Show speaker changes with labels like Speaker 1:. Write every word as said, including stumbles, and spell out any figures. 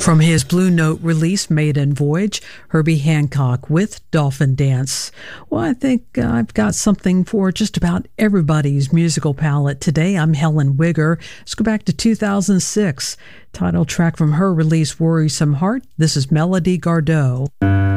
Speaker 1: From his Blue Note release, Maiden Voyage, Herbie Hancock with Dolphin Dance. Well, I think uh, I've got something for just about everybody's musical palette today. I'm Helen Wigger. Let's go back to two thousand six. Title track from her release, Worrisome Heart. This is Melody Gardot.